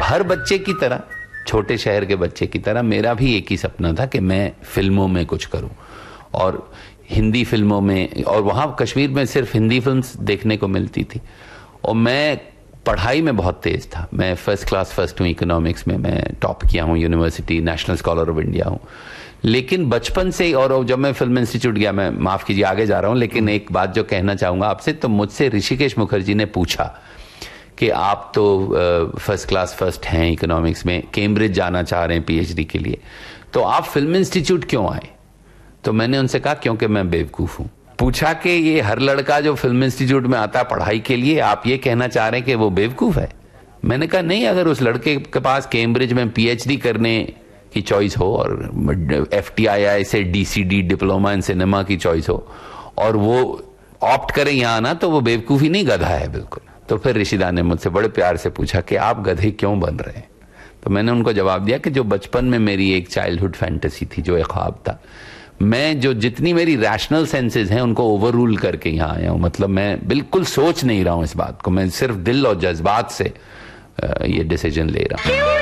हर बच्चे की तरह, छोटे शहर के बच्चे की तरह मेरा भी एक ही सपना था कि मैं फिल्मों में कुछ करूं, और हिंदी फिल्मों में, और वहां कश्मीर में सिर्फ हिंदी फिल्म्स देखने को मिलती थी। और मैं पढ़ाई में बहुत तेज था, मैं फर्स्ट क्लास फर्स्ट हूँ इकोनॉमिक्स में, मैं टॉप किया हूँ university, national scholar of India हूँ। लेकिन बचपन से ही, और जब मैं फिल्म इंस्टीट्यूट गया, मैं माफ कीजिए आगे जा रहा हूँ, लेकिन एक बात जो कहना चाहूंगा आपसे, तो मुझसे ऋषिकेश मुखर्जी ने पूछा कि आप तो फर्स्ट क्लास फर्स्ट हैं इकोनॉमिक्स में, कैम्ब्रिज जाना चाह रहे हैं पीएचडी के लिए, तो आप फिल्म इंस्टीट्यूट क्यों आए? तो मैंने उनसे कहा क्योंकि मैं बेवकूफ हूं। पूछा कि ये हर लड़का जो फिल्म इंस्टीट्यूट में आता है पढ़ाई के लिए, आप ये कहना चाह रहे हैं कि वो बेवकूफ है? मैंने कहा नहीं, अगर उस लड़के के पास कैम्ब्रिज में पीएचडी करने की चॉइस हो और एफटीआईआई से डीसीडी डिप्लोमा इन सिनेमा की चॉइस हो और वो ऑप्ट करे यहाँ आना, तो वो बेवकूफी नहीं, गधा है बिल्कुल। तो फिर ऋषिदा ने मुझसे बड़े प्यार से पूछा कि आप गधे क्यों बन रहे हैं? तो मैंने उनको जवाब दिया कि जो बचपन में मेरी एक चाइल्डहुड फैंटेसी थी, जो एक ख्वाब था, मैं जो जितनी मेरी रैशनल सेंसेस हैं उनको ओवर रूल करके यहाँ आया हूँ। मतलब मैं बिल्कुल सोच नहीं रहा हूँ इस बात को, मैं सिर्फ दिल और जज्बात से ये डिसीजन ले रहा हूँ।